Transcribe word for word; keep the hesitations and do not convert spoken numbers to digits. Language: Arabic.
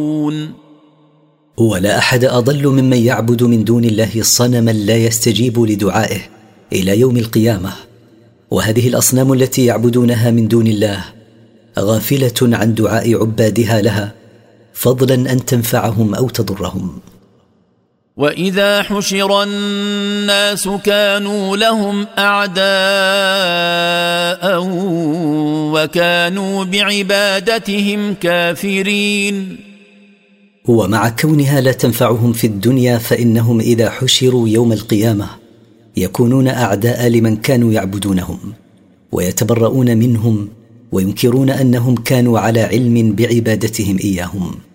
ولا أحد أضل ممن يعبد من دون الله صنما لا يستجيب لدعائه إلى يوم القيامة. وهذه الأصنام التي يعبدونها من دون الله غافلة عن دعاء عبادها لها، فضلا أن تنفعهم أو تضرهم. وإذا حشر الناس كانوا لهم أعداء وكانوا بعبادتهم كافرين. ومع كونها لا تنفعهم في الدنيا، فإنهم إذا حشروا يوم القيامة يكونون أعداء لمن كانوا يعبدونهم، ويتبرؤون منهم وينكرون أنهم كانوا على علم بعبادتهم إياهم.